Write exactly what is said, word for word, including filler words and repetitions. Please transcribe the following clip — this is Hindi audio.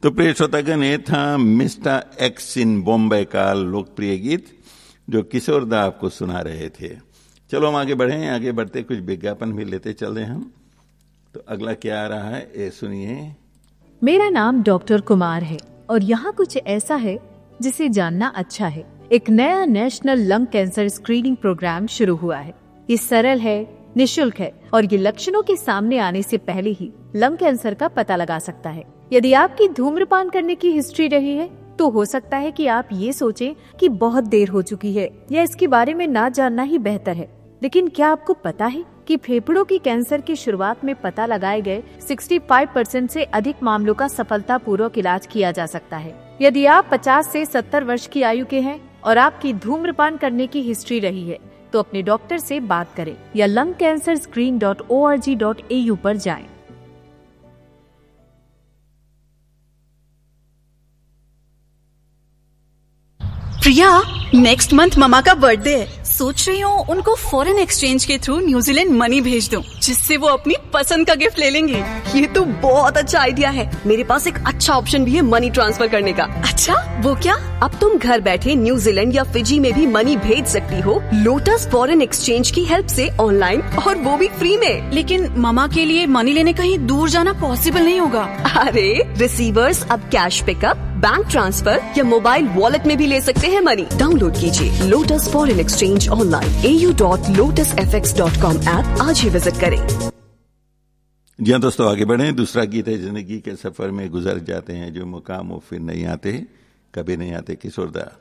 तो प्रिय श्रोतागण, ये था मिस्टर एक्स इन बॉम्बे का लोकप्रिय गीत जो किशोर दा आपको सुना रहे थे। चलो हम आगे बढ़े, आगे बढ़ते कुछ विज्ञापन भी लेते चल रहे हम। तो अगला क्या आ रहा है ये सुनिए। मेरा नाम डॉक्टर कुमार है और यहाँ कुछ ऐसा है जिसे जानना अच्छा है। एक नया national lung cancer screening programme शुरू हुआ है। ये सरल है, निशुल्क है और ये लक्षणों के सामने आने से पहले ही लंग कैंसर का पता लगा सकता है। यदि आपकी धूम्रपान करने की हिस्ट्री रही है तो हो सकता है कि आप ये सोचें कि बहुत देर हो चुकी है या इसके बारे में ना जानना ही बेहतर है। लेकिन क्या आपको पता है कि फेफड़ों की कैंसर की शुरुआत में पता लगाए गए पैंसठ परसेंट से अधिक मामलों का सफलतापूर्वक इलाज किया जा सकता है। यदि आप पचास से सत्तर वर्ष की आयु के हैं और आपकी धूम्रपान करने की हिस्ट्री रही है तो अपने डॉक्टर से बात करें या lung cancer screen dot O R G dot A you पर जाएं। प्रिया, नेक्स्ट मंथ ममा का बर्थडे है। सोच रही हूँ उनको फॉरेन एक्सचेंज के थ्रू न्यूजीलैंड मनी भेज दूँ, जिससे वो अपनी पसंद का गिफ्ट ले लेंगे। ये तो बहुत अच्छा आइडिया है। मेरे पास एक अच्छा ऑप्शन भी है मनी ट्रांसफर करने का। अच्छा, वो क्या? अब तुम घर बैठे न्यूजीलैंड या फिजी में भी मनी भेज सकती हो लोटस फॉरेन एक्सचेंज की हेल्प से ऑनलाइन, और वो भी फ्री में। लेकिन ममा के लिए मनी लेने कहीं दूर जाना पॉसिबल नहीं होगा। अरे रिसीवर्स अब कैश पिकअप, बैंक ट्रांसफर या मोबाइल वॉलेट में भी ले सकते हैं मनी। डाउनलोड कीजिए लोटस फॉरेन एक्सचेंज ऑनलाइन ए U dot lotus F x dot com app आज ही विजिट करें। जी हाँ दोस्तों, आगे बढ़े। दूसरा गीत है जिंदगी के सफर में गुजर जाते हैं जो मुकाम वो फिर नहीं आते, कभी नहीं आते, किशोर दा।